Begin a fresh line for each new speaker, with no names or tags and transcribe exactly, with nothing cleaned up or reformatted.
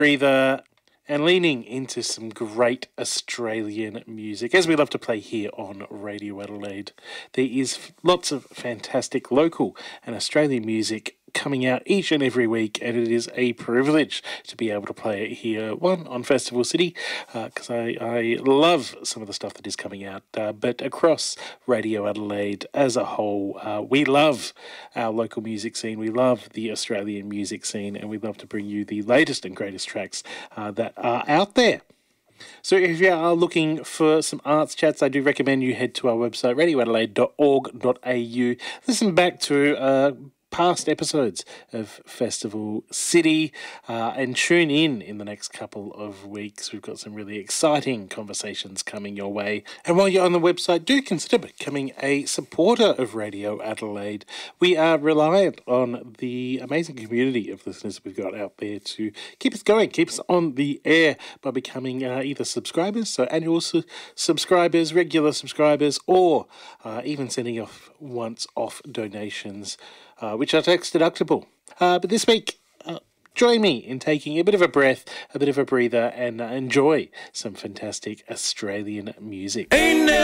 breather and leaning into some great Australian music, as we love to play here on Radio Adelaide. There is lots of fantastic local and Australian music coming out each and every week, and it is a privilege to be able to play it here, one, on Festival City, because uh, I, I love some of the stuff that is coming out, uh, but across Radio Adelaide as a whole, uh, we love our local music scene, we love the Australian music scene, and we love to bring you the latest and greatest tracks uh, that are out there. So if you are looking for some arts chats, I do recommend you head to our website, radio adelaide dot org dot a u. Listen back to uh, past episodes of Festival City uh, and tune in in the next couple of weeks. We've got some really exciting conversations coming your way. And while you're on the website, do consider becoming a supporter of Radio Adelaide. We are reliant on the amazing community of listeners we've got out there to keep us going, keep us on the air by becoming uh, either subscribers, so annual su- subscribers, regular subscribers, or uh, even sending off once-off donations, Uh, which are tax deductible. Uh, but this week, uh, join me in taking a bit of a breath, a bit of a breather, and uh, enjoy some fantastic Australian music. Ain't